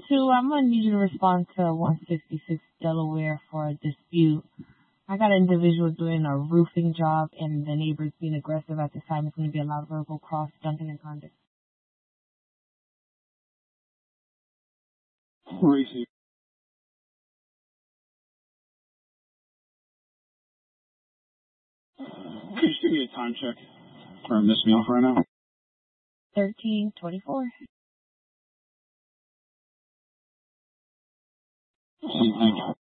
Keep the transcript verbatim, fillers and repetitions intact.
two, I'm going to need you to respond to one sixty-six Delaware for a dispute. I got an individual doing a roofing job, and the neighbor's being aggressive at this time. It's going to be a lot of verbal cross, Duncan and Condon. Racy. Could you just give me a time check for Miss Meal right now? thirteen twenty-four. Thank you.